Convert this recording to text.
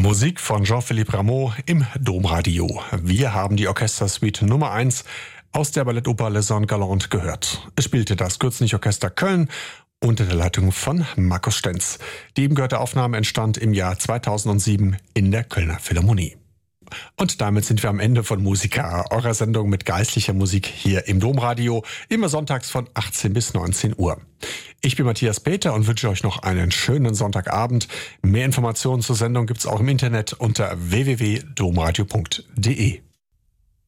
Musik von Jean-Philippe Rameau im Domradio. Wir haben die Orchestersuite Nummer 1 aus der Ballettoper Les Annes Galantes gehört. Es spielte das Künstliche-Orchester Köln unter der Leitung von Markus Stenz. Die eben gehörte Aufnahme entstand im Jahr 2007 in der Kölner Philharmonie. Und damit sind wir am Ende von Musica, eurer Sendung mit geistlicher Musik hier im Domradio, immer sonntags von 18 bis 19 Uhr. Ich bin Matthias Peter und wünsche euch noch einen schönen Sonntagabend. Mehr Informationen zur Sendung gibt's auch im Internet unter www.domradio.de.